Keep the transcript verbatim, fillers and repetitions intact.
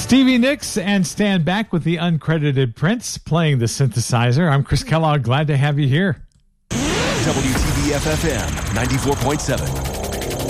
Stevie Nicks and Stand Back with the uncredited Prince playing the synthesizer. I'm Chris Kellogg. Glad to have you here. W T B F F M ninety-four point seven.